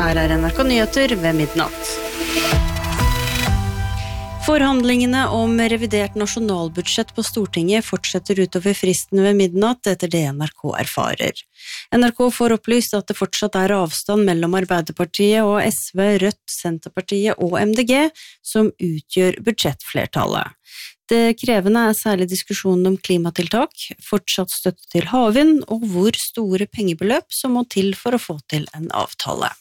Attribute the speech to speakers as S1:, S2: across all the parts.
S1: Her NRK Nyheter ved midnatt. Forhandlingene om revidert nasjonalbudsjett på Stortinget fortsetter utover fristen ved midnatt etter det NRK erfarer. NRK får opplyst at det fortsatt avstand mellom Arbeiderpartiet og SV, Rødt, Senterpartiet og MDG som utgjør budsjettflertallet. Det krevende særlig diskusjonen om klimatiltak, fortsatt støtte til havvind og hvor store pengebeløp som må til for å få til en avtale.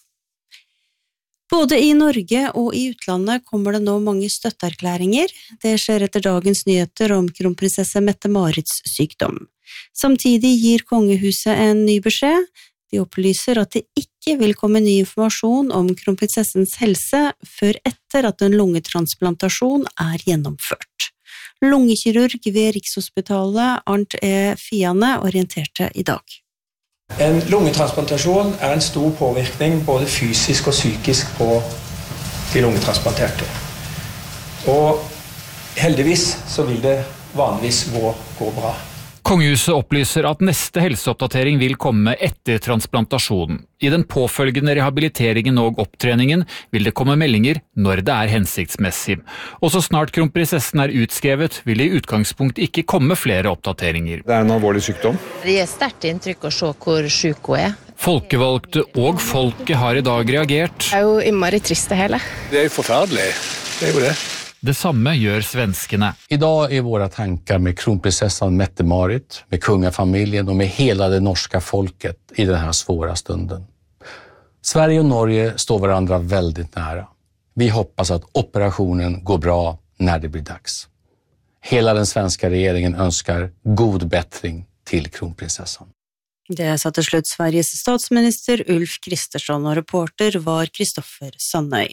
S1: Både i Norge og i utlandet kommer det nå mange støtteerklæringer. Det skjer etter dagens nyheter om kronprinsesse Mette-Marits sykdom. Samtidig gir kongehuset en ny beskjed. De opplyser at det ikke vil komme ny informasjon om kronprinsessens helse før etter at en lungetransplantasjon gjennomført. Lungekirurg ved Rikshospitalet Arnt Fiane orienterte i dag.
S2: En lungetransplantasjon en stor påvirkning både fysisk og psykisk på de lungetransplanterte. Og heldigvis så vil det vanligvis gå bra.
S3: Kongehuset opplyser at neste helseoppdatering vil komme etter transplantasjonen. I den påfølgende rehabiliteringen og opptreningen vil det komme meldinger når det hensiktsmessig. Og så snart kronprinsessen utskrevet, vil det i utgangspunkt ikke komme flere oppdateringer.
S4: Det en alvorlig sykdom.
S5: Det gir sterkt inntrykk å se hvor syk hun
S3: Folkevalgte og folket har i dag reagert.
S6: Det jo innmari trist det hele.
S4: Det jo forferdelig. Det jo det.
S3: Det samme gjør svenskene.
S7: Idag våra tankar med kronprinsessan Mette-Marit, med kungafamiljen og med hela det norska folket i den här svåra stunden. Sverige og Norge står varandra väldigt nära. Vi hoppas att operationen går bra när det blir dags. Hela den svenska regeringen önskar god bättring till kronprinsessan.
S1: Det sa til slutt Sveriges statsminister Ulf Kristersson, og reporter var Kristoffer Sandøy.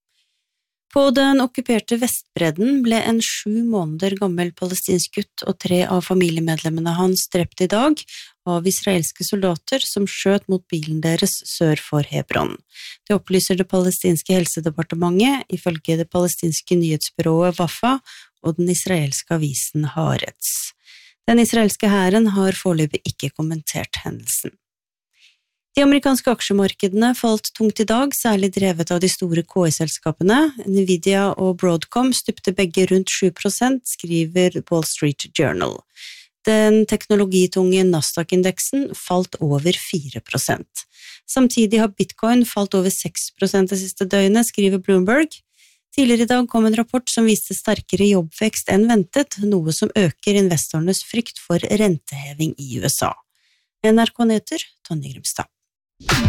S1: På den okkuperte Vestbredden ble en 7 måneder gammel palestinsk gutt og 3 av familiemedlemmene hans drept i dag av israelske soldater som skjøt mot bilen deres sør for Hebron. Det opplyser det palestinske helsedepartementet, ifølge det palestinske nyhetsbyrået Wafa og den israelske avisen Haaretz. Den israelske hæren har foreløpig ikke kommentert hendelsen. De amerikanske aksjemarkedene falt tungt i dag, særlig drevet av de store KI-selskapene. Nvidia og Broadcom stupte begge rundt 7%, skriver Wall Street Journal. Den teknologitunge Nasdaq-indeksen falt over 4%. Samtidig har Bitcoin falt over 6% det siste døgnet, skriver Bloomberg. Tidligere i dag kom en rapport som viste sterkere jobbvekst enn ventet, noe som øker investorenes frykt for renteheving i USA. NRK Nyheter, Tonje Grimstad.